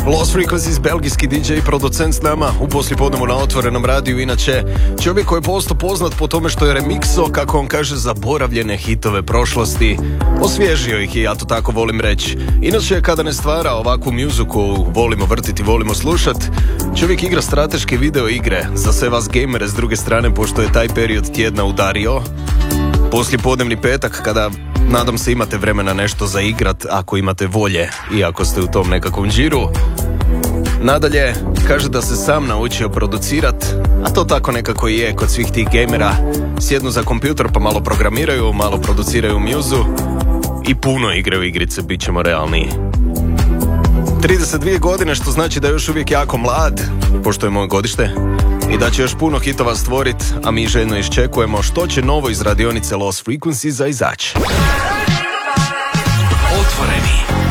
Lost Frequencies, belgijski DJ i producent s nama u poslijepodnevu na Otvorenom radiju. Inače, čovjek koji je postao poznat po tome što je remikso, kako on kaže, zaboravljene hitove prošlosti. Osvježio ih i ja to tako volim reći. Inače, kada ne stvara ovakvu muziku, volimo vrtiti, volimo slušat, čovjek igra strateške video igre za sve vas gamere s druge strane, pošto je taj period tjedna udario. Poslijepodnevni petak, kada nadam se imate vremena nešto za igrat, ako imate volje i ako ste u tom nekakvom džiru. Nadalje, kaže da se sam naučio producirat, a to tako nekako i je kod svih tih gamera. Sjednu za kompjuter pa malo programiraju, malo produciraju muzu i puno igraju igrice, bit ćemo realniji. 32 godine, što znači da je još uvijek jako mlad, pošto je moje godište, i da će još puno hitova stvorit, a mi željno iščekujemo što će novo iz radionice Lost Frequencies za izaći. Otvoreni.